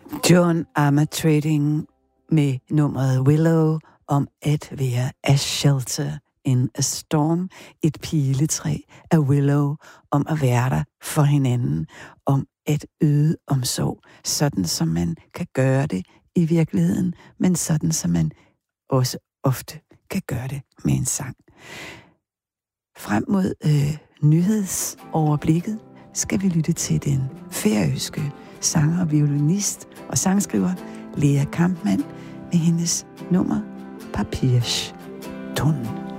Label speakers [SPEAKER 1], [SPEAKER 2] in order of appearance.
[SPEAKER 1] John Armatrading med nummeret Willow om at være a shelter in a storm. Et piletræ af Willow om at være der for hinanden, om at yde omsorg, sådan som man kan gøre det i virkeligheden, men sådan som man også ofte kan gøre det med en sang. Frem mod nyhedsoverblikket skal vi lytte til den færøske sanger, violinist og sangskriver Lea Kampmann med hendes nummer Papirstunden.